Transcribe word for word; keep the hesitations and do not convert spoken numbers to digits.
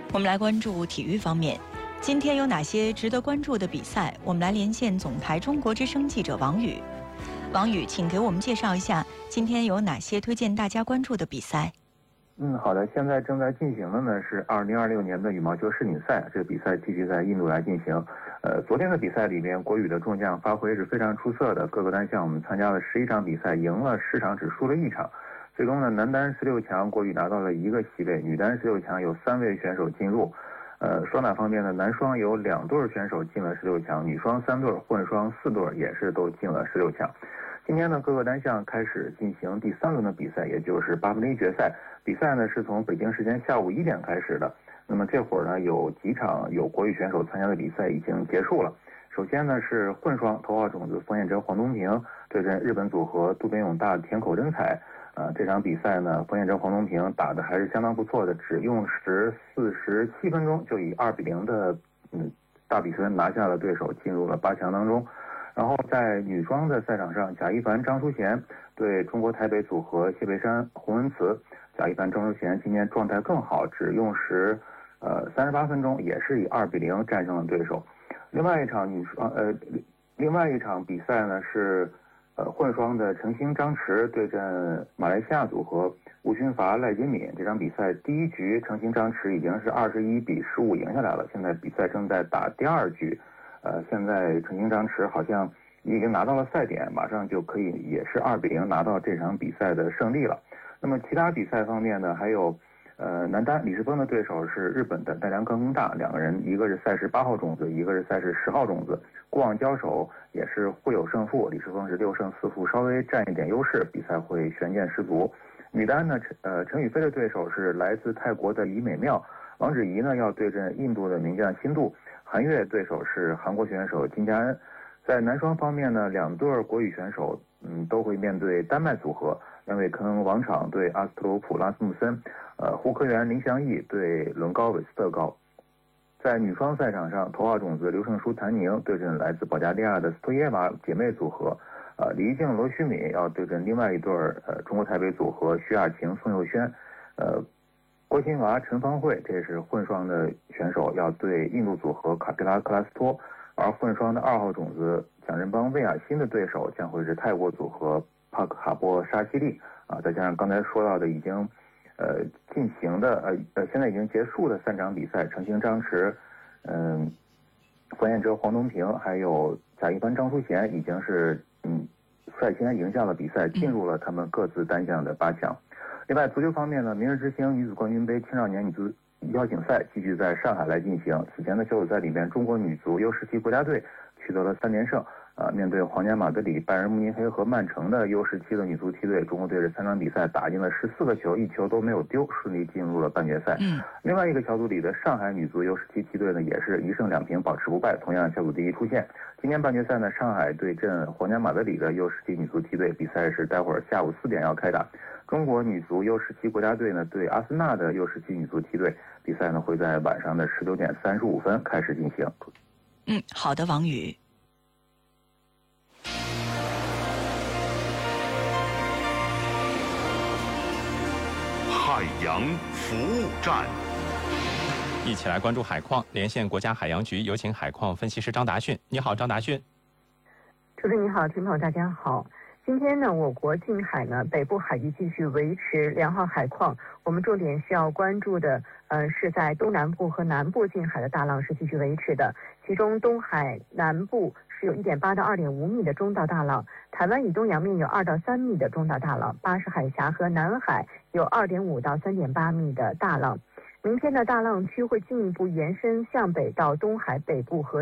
我们来关注体育方面，今天有哪些值得关注的比赛？我们来连线总台中国之声记者王宇。王宇，请给我们介绍一下今天有哪些推荐大家关注的比赛？ 嗯，好的。现在正在进行的呢是二零二六年的羽毛球世锦赛，这个比赛继续在印度来进行。呃，昨天的比赛里面，国羽的众将发挥是非常出色的，各个单项我们参加了十一场比赛，赢了十场，只输了一场。最终呢，男单十六强国羽拿到了一个席位，女单十六强有三位选手进入。呃，双打方面呢，男双有两对选手进了十六强，女双三对，混双四对也是都进了十六强。今天呢，各个单项开始进行第三轮的比赛，也就是八分之一决赛。比赛呢是从北京时间下午一点开始的。那么这会儿呢，有几场有国羽选手参加的比赛已经结束了。首先呢是混双头号种子冯彦哲、黄东萍对阵日本组合渡边勇大、田口真彩。呃，这场比赛呢，冯彦哲、黄东萍打的还是相当不错的，只用时四十七分钟就以二比零的嗯大比分拿下了对手，进入了八强当中。然后在女双的赛场上，贾一凡、张淑娴对中国台北组合谢佩珊、洪文慈。贾一凡、张淑娴今天状态更好，只用时呃三十八分钟，也是以二比零战胜了对手。另外一场女双呃，另外一场比赛呢是呃混双的陈星、张弛对阵马来西亚组合吴勋发、赖金敏。这场比赛第一局陈星、张弛已经是二十一比十五赢下来了，现在比赛正在打第二局。呃，现在陈星、张弛好像已经拿到了赛点，马上就可以也是二比零拿到这场比赛的胜利了。那么其他比赛方面呢，还有呃男单李世峰的对手是日本的奈良冈功大，两个人一个是赛事八号种子，一个是赛事十号种子，过往交手也是互有胜负，李世峰是六胜四负，稍微占一点优势，比赛会悬念十足。女单呢，呃陈雨菲的对手是来自泰国的李美妙，王芷怡呢要对阵印度的名将辛杜，韩悦对手是韩国选手金佳恩。在男双方面呢，两对国羽选手嗯都会面对丹麦组合，两位科恩王昶对阿斯特鲁普拉斯穆森，呃胡科元、林祥义对伦高韦斯特高。在女双赛场上，头号种子刘胜书、谭宁对阵来自保加利亚的斯托耶娃姐妹组合，呃李玉静、罗虚敏要对阵另外一对呃中国台北组合徐雅晴、宋佑轩，呃郭欣娃、陈芳慧，这是混双的选手要对印度组合卡皮拉克拉斯托。而混双的二号种子蒋振邦、魏雅欣的对手将会是泰国组合帕克卡波沙西利啊，再加上刚才说到的已经呃进行的呃呃现在已经结束的三场比赛，陈星、张弛、嗯冯彦哲、黄东萍还有贾一凡、张淑娴已经是嗯率先赢下了比赛，进入了他们各自单项的八强。另外足球方面呢，明日之星女子冠军杯青少年女足邀请赛继续在上海来进行。此前的小组赛里面，中国女足 U 十七 国家队取得了三连胜，啊，面对皇家马德里、拜仁慕尼黑和曼城的 U 十七 的女足梯队，中国队这三场比赛打进了十四个球，一球都没有丢，顺利进入了半决赛。 嗯， 另外一个小组里的上海女足 U 十七 梯队呢，也是一胜两平，保持不败，同样小组第一出现。今天半决赛呢，上海对阵皇家马德里的 U 十七 女足梯队，比赛是待会儿下午四点要开打。中国女足 U 十七 国家队呢对阿森纳的 U 十七 女足梯队，比赛呢会在晚上的十九点三十五分开始进行。 嗯，好的，王宇。 海洋服务站， 一起来关注海况，连线国家海洋局，有请海况分析师张达迅。你好，张达迅。 主持人你好，听众朋友大家好。今天呢，我国近海呢北部海域继续维持良好海况，我们重点需要关注的，呃，是在东南部和南部近海的大浪是继续维持的，其中东海南部是有 一点八到二点五米的中到大浪，台湾以东洋面有二到三米的中到大浪，巴士海峡和南海有 二点五到三点八米的大浪。明天的大浪区会进一步延伸向北到东海北部和